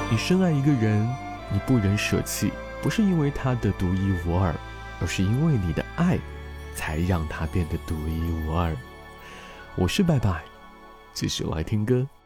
你深爱一个人，你不忍舍弃，不是因为他的独一无二，而是因为你的爱才让他变得独一无二。我是拜拜，继续来听歌。